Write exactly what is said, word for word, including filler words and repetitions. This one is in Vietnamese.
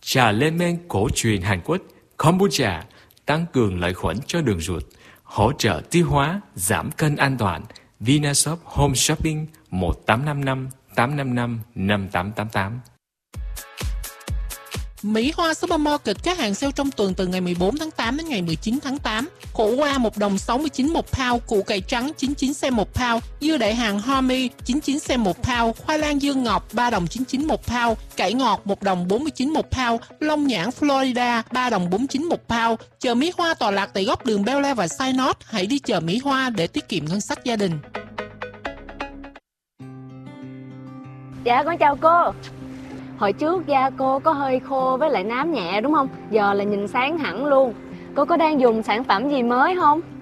Trà lên men cổ truyền Hàn Quốc Kombucha tăng cường lợi khuẩn cho đường ruột, hỗ trợ tiêu hóa, giảm cân an toàn. Vinashop Home Shopping một tám năm năm tám năm năm năm tám tám tám. Mỹ Hoa Supermarket các hàng sale trong tuần từ ngày mười bốn tháng tám đến ngày mười chín tháng tám. Khổ qua một đồng sáu mươi chín một pound, củ cải trắng chín mươi chín cent một pound, dưa đại hàng Homey chín mươi chín cent một pound, khoai lang dương ngọc ba đồng chín mươi chín một pound, cải ngọt một đồng bốn mươi chín một pound, long nhãn Florida ba đồng bốn mươi chín một pound. Chợ Mỹ Hoa tọa lạc tại góc đường Bel Air và Synod. Hãy đi chợ Mỹ Hoa để tiết kiệm ngân sách gia đình. Dạ con chào cô. Hồi trước da cô có hơi khô với lại nám nhẹ đúng không? Giờ là nhìn sáng hẳn luôn. Cô có đang dùng sản phẩm gì mới không?